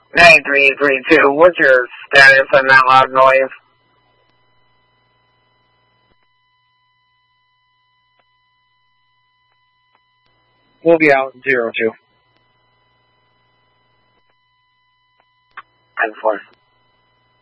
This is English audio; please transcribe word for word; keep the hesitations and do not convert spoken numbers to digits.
nine three three two, what's your status on that loud noise? We'll be out zero two. ten four.